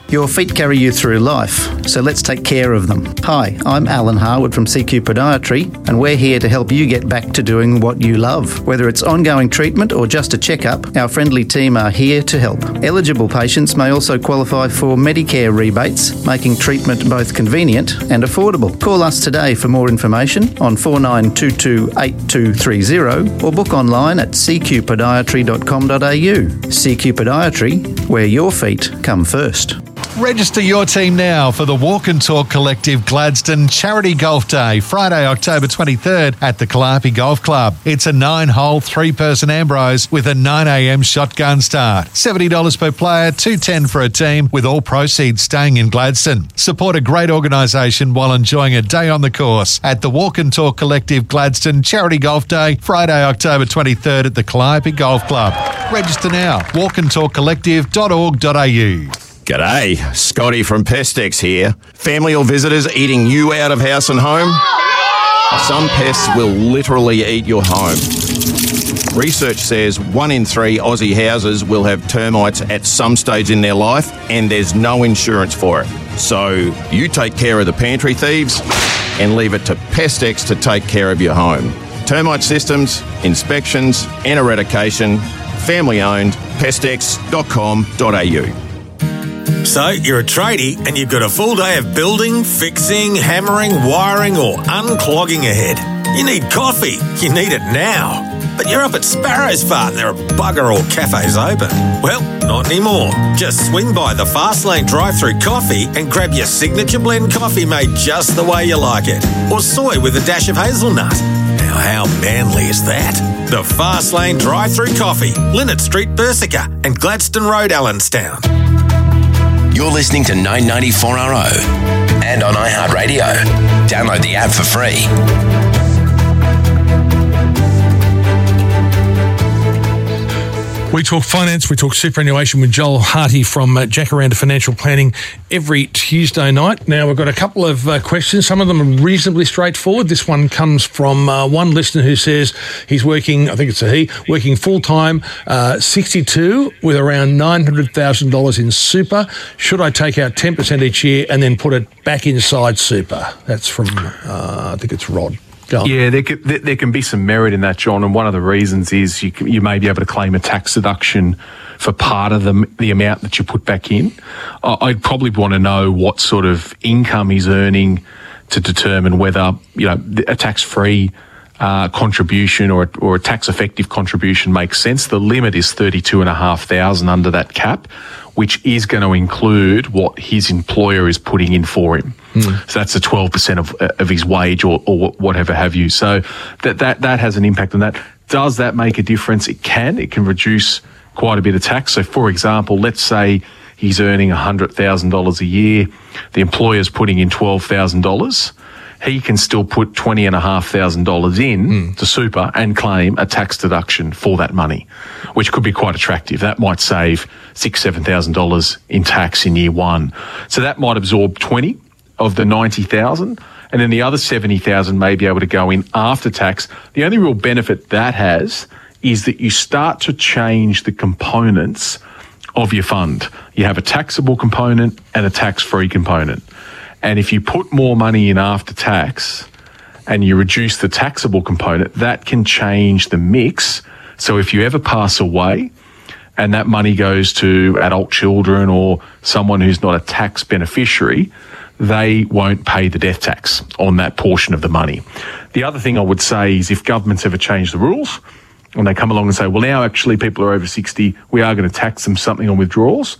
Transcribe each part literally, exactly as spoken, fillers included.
Your feet carry you through life, so let's take care of them. Hi, I'm Alan Harwood from C Q Podiatry, and we're here to help you get back to doing what you love. Whether it's ongoing treatment or just a checkup, our friendly team are here to help. Eligible patients may also qualify for Medicare rebates, making treatment both convenient and affordable. Call us today for more information on four nine two two, eight two three zero or book online at c q podiatry dot com dot a u. C Q Podiatry, where your feet come first. Register your team now for the Walk and Talk Collective Gladstone Charity Golf Day, Friday, October twenty-third at the Calliope Golf Club. It's a nine-hole, three-person Ambrose with a nine a m shotgun start. seventy dollars per player, two hundred ten dollars for a team, with all proceeds staying in Gladstone. Support a great organisation while enjoying a day on the course at the Walk and Talk Collective Gladstone Charity Golf Day, Friday, October twenty-third at the Calliope Golf Club. Register now, walk and talk collective dot org dot a u. G'day, Scotty from Pestex here. Family or visitors eating you out of house and home? Some pests will literally eat your home. Research says one in three Aussie houses will have termites at some stage in their life, and there's no insurance for it. So you take care of the pantry thieves and leave it to Pestex to take care of your home. Termite systems, inspections and eradication, family owned, pestex dot com dot a u. So, you're a tradie and you've got a full day of building, fixing, hammering, wiring or unclogging ahead. You need coffee. You need it now. But you're up at Sparrow's Fart and there are bugger all cafes open. Well, not anymore. Just swing by the Fastlane drive-through coffee and grab your signature blend coffee made just the way you like it. Or soy with a dash of hazelnut. Now, how manly is that? The Fastlane drive-through coffee, Linnet Street, Bersica and Gladstone Road, Allenstown. You're listening to nine ninety-four R O and on iHeartRadio. Download the app for free. We talk finance, we talk superannuation with Joel Harty from uh, Jacaranda Financial Planning every Tuesday night. Now, we've got a couple of uh, questions. Some of them are reasonably straightforward. This one comes from uh, one listener who says he's working, I think it's a he, working full-time, uh, sixty-two, with around nine hundred thousand dollars in super. Should I take out ten percent each year and then put it back inside super? That's from, uh, I think it's Rod. Yeah, there can, there can be some merit in that, John, and one of the reasons is you can, you may be able to claim a tax deduction for part of the, the amount that you put back in. I'd probably want to know what sort of income he's earning to determine whether, you know, a tax-free uh, contribution or, or a tax-effective contribution makes sense. The limit is thirty-two thousand five hundred under that cap, which is going to include what his employer is putting in for him. Mm. So that's the twelve percent of of his wage or, or whatever have you. So that, that, that has an impact on that. Does that make a difference? It can. It can reduce quite a bit of tax. So, for example, let's say he's earning one hundred thousand dollars a year. The employer's putting in twelve thousand dollars. He can still put twenty thousand five hundred dollars in mm. to super and claim a tax deduction for that money, which could be quite attractive. That might save six thousand dollars, seven thousand dollars in tax in year one. So that might absorb twenty of the ninety thousand dollars, and then the other seventy thousand dollars may be able to go in after tax. The only real benefit that has is that you start to change the components of your fund. You have a taxable component and a tax-free component. And if you put more money in after tax and you reduce the taxable component, that can change the mix. So if you ever pass away and that money goes to adult children or someone who's not a tax beneficiary, they won't pay the death tax on that portion of the money. The other thing I would say is if governments ever change the rules and they come along and say, well, now actually people are over sixty, we are going to tax them something on withdrawals,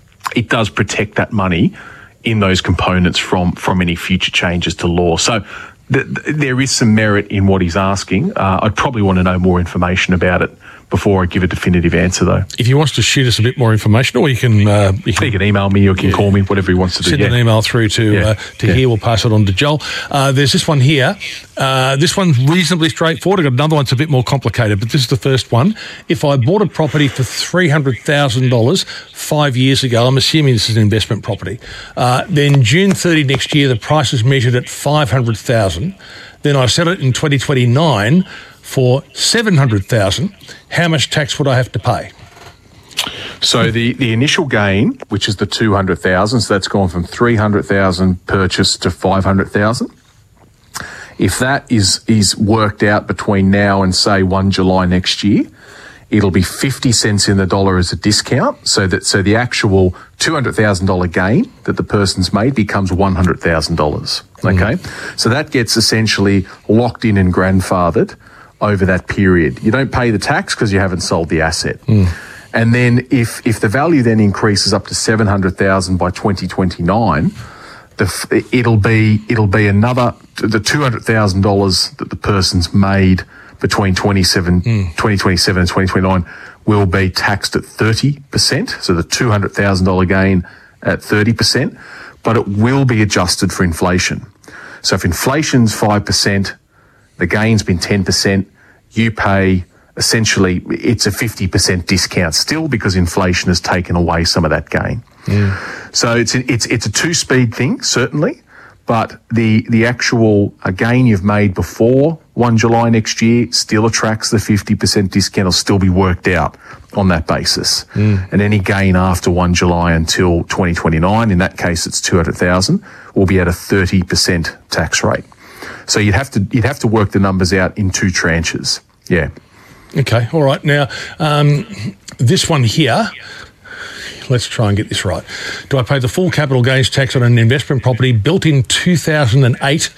it does protect that money in those components from, from any future changes to law. So th- th- there is some merit in what he's asking. Uh, I'd probably want to know more information about it before I give a definitive answer, though. If he wants to shoot us a bit more information, or you can... Uh, you, can he can email me or can yeah. call me, whatever he wants to do. Send yeah. an email through to yeah. uh, to yeah. here. We'll pass it on to Joel. Uh, there's this one here. Uh, this one's reasonably straightforward. I've got another one that's a bit more complicated, but this is the first one. If I bought a property for three hundred thousand dollars five years ago, I'm assuming this is an investment property, uh, then June thirtieth next year, the price is measured at five hundred thousand dollars. Then I sell it in twenty twenty-nine for seven hundred thousand dollars. How much tax would I have to pay? So the, the initial gain, which is the two hundred thousand, so that's gone from three hundred thousand purchase to five hundred thousand. If that is is worked out between now and say first July next year, it'll be fifty cents in the dollar as a discount, so that so the actual two hundred thousand dollars gain that the person's made becomes one hundred thousand dollars. Okay? Mm. So that gets essentially locked in and grandfathered over that period. You don't pay the tax because you haven't sold the asset. Mm. And then if if the value then increases up to seven hundred thousand dollars by twenty twenty-nine, the, it'll be it'll be another the two hundred thousand dollars that the person's made between twenty-seven, mm. twenty twenty-seven and twenty twenty-nine will be taxed at thirty percent. So the two hundred thousand dollars gain at thirty percent, but it will be adjusted for inflation. So if inflation's five percent, the gain's been ten percent, you pay essentially, it's a fifty percent discount still because inflation has taken away some of that gain. Yeah. So it's a, it's it's a two-speed thing, certainly, but the the actual uh, gain you've made before first July next year still attracts the fifty percent discount. Will still be worked out on that basis. Mm. And any gain after first July until twenty twenty-nine, in that case it's two hundred thousand, will be at a thirty percent tax rate. So you'd have to you'd have to work the numbers out in two tranches. Yeah. Okay, all right. Now, um, this one here, let's try and get this right. Do I pay the full capital gains tax on an investment property built in two thousand eight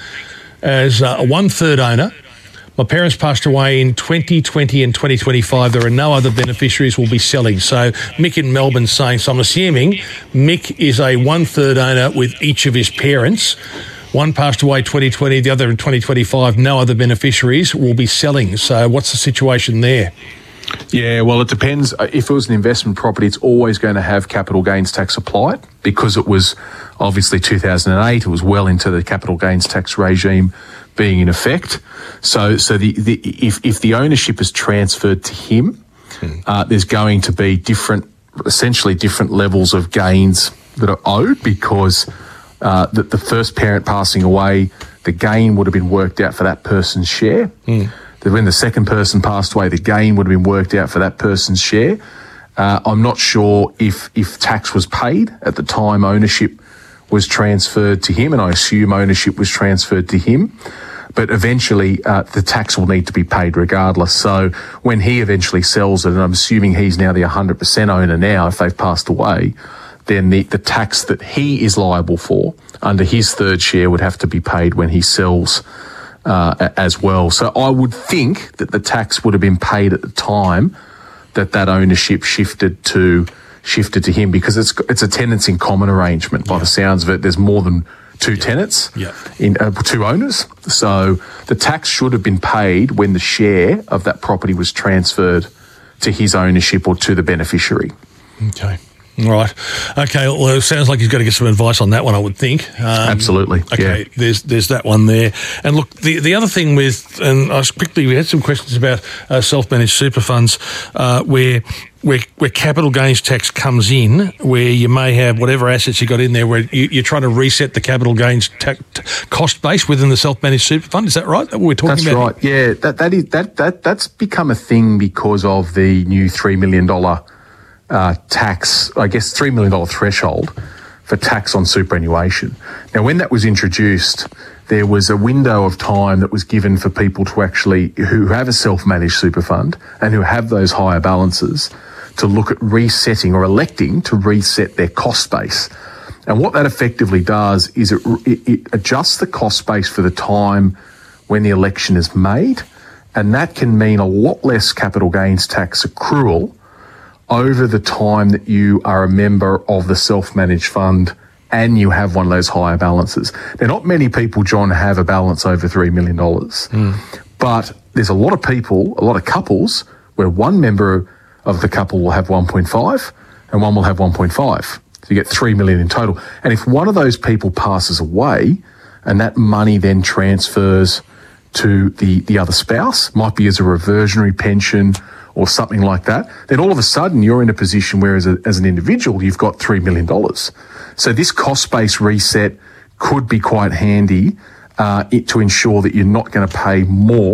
as a one-third owner? My parents passed away in twenty twenty and twenty twenty-five. There are no other beneficiaries will be selling. So Mick in Melbourne's saying, so I'm assuming Mick is a one-third owner with each of his parents. One passed away twenty twenty, the other in twenty twenty-five. No other beneficiaries will be selling. So what's the situation there? Yeah, well, it depends. If it was an investment property, it's always going to have capital gains tax applied because it was obviously two thousand eight. It was well into the capital gains tax regime being in effect. So, so the, the if if the ownership is transferred to him, hmm. uh, there's going to be different, essentially different levels of gains that are owed because uh, the, the first parent passing away, the gain would have been worked out for that person's share. Hmm. When the second person passed away, the gain would have been worked out for that person's share. Uh, I'm not sure if if tax was paid at the time ownership was transferred to him, and I assume ownership was transferred to him. But eventually, uh, the tax will need to be paid regardless. So when he eventually sells it, and I'm assuming he's now the one hundred percent owner now, if they've passed away, then the, the tax that he is liable for under his third share would have to be paid when he sells Uh, as well. So I would think that the tax would have been paid at the time that that ownership shifted to shifted to him because it's it's a tenants in common arrangement. By yeah. the sounds of it, there's more than two yeah. tenants, yeah. in uh, two owners. So the tax should have been paid when the share of that property was transferred to his ownership or to the beneficiary. Okay. All right. Okay. Well, it sounds like he's got to get some advice on that one, I would think. Um, Absolutely. Okay. Yeah. There's there's that one there. And look, the the other thing with, and I was quickly, we had some questions about uh, self-managed super funds uh, where, where where capital gains tax comes in, where you may have whatever assets you got in there, where you, you're trying to reset the capital gains ta- t- cost base within the self-managed super fund. Is that right? That what we're talking that's about? That's right. Yeah. That that is that that that's become a thing because of the new three million dollars Uh, tax, I guess three million dollars threshold for tax on superannuation. Now, when that was introduced, there was a window of time that was given for people to actually, who have a self-managed super fund and who have those higher balances, to look at resetting or electing to reset their cost base. And what that effectively does is it, it, it adjusts the cost base for the time when the election is made, and that can mean a lot less capital gains tax accrual over the time that you are a member of the self-managed fund and you have one of those higher balances. Now, not many people, John, have a balance over three million dollars. Mm. But there's a lot of people, a lot of couples, where one member of the couple will have one point five and one will have one point five. So you get three million dollars in total. And if one of those people passes away and that money then transfers to the, the other spouse, might be as a reversionary pension or something like that, then all of a sudden you're in a position where as, a, as an individual you've got three million dollars. So this cost-based reset could be quite handy uh, it, to ensure that you're not going to pay more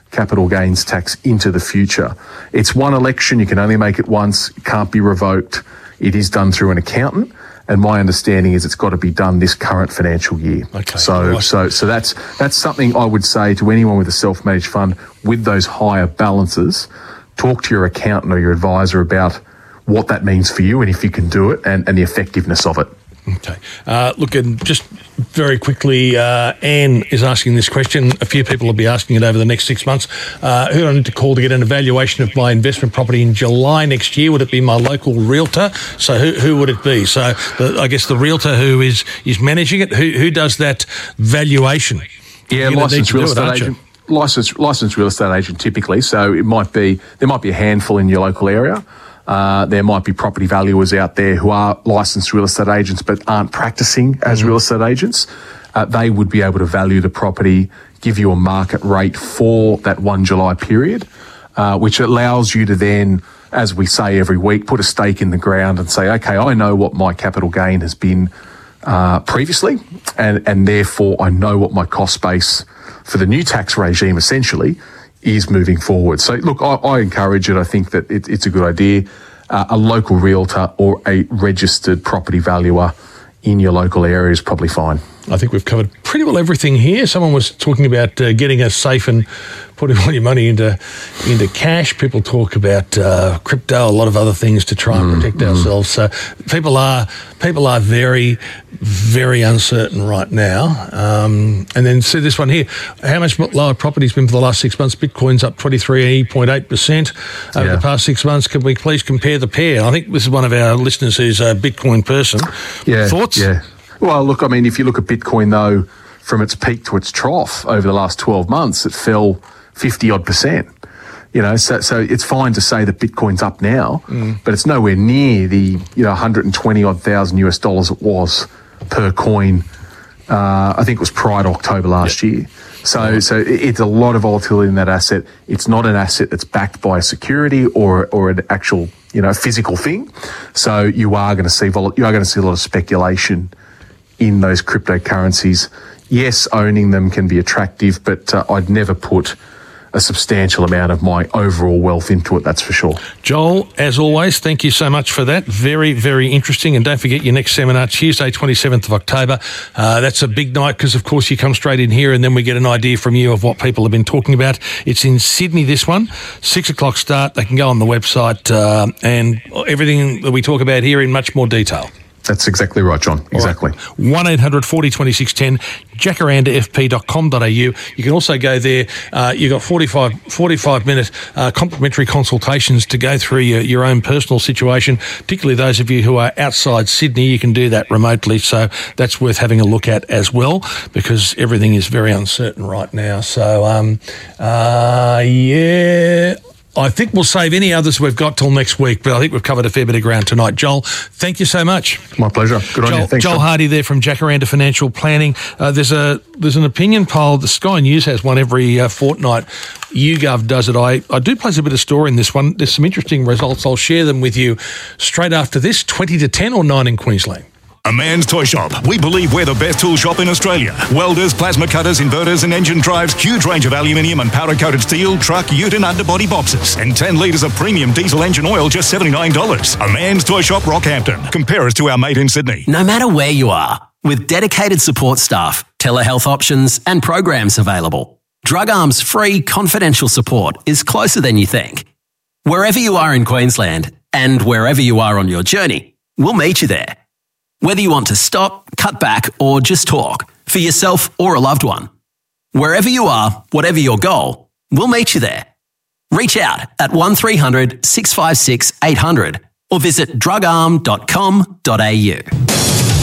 capital gains tax into the future. It's one election. You can only make it once. It can't be revoked. It is done through an accountant. And my understanding is it's got to be done this current financial year. Okay. So, Right. so, so that's that's something I would say to anyone with a self-managed fund with those higher balances. Talk to your accountant or your advisor about what that means for you and if you can do it and, and the effectiveness of it. Okay. Uh, look, and just very quickly, uh, Anne is asking this question. A few people will be asking it over the next six months. Uh, who do I need to call to get an evaluation of my investment property in July next year? Would it be my local realtor? So who, who would it be? So the, I guess the realtor who is, is managing it, who, who does that valuation? Yeah, licensed real estate agent. Licensed, licensed real estate agent typically. So it might be, there might be a handful in your local area. Uh, there might be property valuers out there who are licensed real estate agents but aren't practicing as mm-hmm. real estate agents. Uh, they would be able to value the property, give you a market rate for that one July period, uh, which allows you to then, as we say every week, put a stake in the ground and say, okay, I know what my capital gain has been uh, previously, and, and therefore I know what my cost base for the new tax regime essentially is moving forward. So look, I, I encourage it. I think that it, it's a good idea. Uh, a local realtor or a registered property valuer in your local area is probably fine. I think we've covered pretty well everything here. Someone was talking about uh, getting a safe and putting all your money into into cash. People talk about uh, crypto, a lot of other things to try and mm, protect mm. ourselves. So people are people are very, very uncertain right now. Um, and then see this one here. How much lower property's been for the last six months? Bitcoin's up twenty-three point eight percent over yeah. the past six months. Can we please compare the pair? I think this is one of our listeners who's a Bitcoin person. Yeah, Thoughts? Yeah. Well, look, I mean, if you look at Bitcoin, though, from its peak to its trough over the last twelve months, it fell fifty odd percent. You know, so so it's fine to say that Bitcoin's up now, mm. but it's nowhere near the, you know, one hundred twenty odd thousand US dollars it was per coin. Uh, I think it was prior to October last yep. year. So, yeah. so it's a lot of volatility in that asset. It's not an asset that's backed by a security or or an actual, you know, physical thing. So you are going to see vol- you are going to see a lot of speculation in those cryptocurrencies. Yes, owning them can be attractive, but uh, I'd never put a substantial amount of my overall wealth into it, that's for sure. Joel, as always, thank you so much for that. Very, very interesting. And don't forget your next seminar, Tuesday, twenty-seventh of October. Uh, that's a big night because, of course, you come straight in here and then we get an idea from you of what people have been talking about. It's in Sydney, this one. Six o'clock start. They can go on the website uh, and everything that we talk about here in much more detail. That's exactly right, John. Exactly. one eight hundred forty twenty-six ten, jacaranda f p dot com dot a u. You can also go there. Uh, you've got forty-five, forty-five minute uh, complimentary consultations to go through your, your own personal situation, particularly those of you who are outside Sydney. You can do that remotely. So that's worth having a look at as well because everything is very uncertain right now. So, um, uh, yeah... I think we'll save any others we've got till next week, but I think we've covered a fair bit of ground tonight. Joel, thank you so much. My pleasure. Good on Joel, you. Thanks, Joel John. Hardy there from Jacaranda Financial Planning. Uh, there's a there's an opinion poll. The Sky News has one every uh, fortnight. YouGov does it. I, I do place a bit of store in this one. There's some interesting results. I'll share them with you straight after this. twenty to ten or nine in Queensland. A Man's Toy Shop. We believe we're the best tool shop in Australia. Welders, plasma cutters, inverters and engine drives, huge range of aluminium and powder-coated steel, truck, ute and underbody boxes, and ten litres of premium diesel engine oil, just seventy-nine dollars. A Man's Toy Shop, Rockhampton. Compare us to our mate in Sydney. No matter where you are, with dedicated support staff, telehealth options and programs available, Drug Arm's free confidential support is closer than you think. Wherever you are in Queensland and wherever you are on your journey, we'll meet you there. Whether you want to stop, cut back, or just talk, for yourself or a loved one. Wherever you are, whatever your goal, we'll meet you there. Reach out at one three hundred six five six eight hundred or visit drug arm dot com dot a u.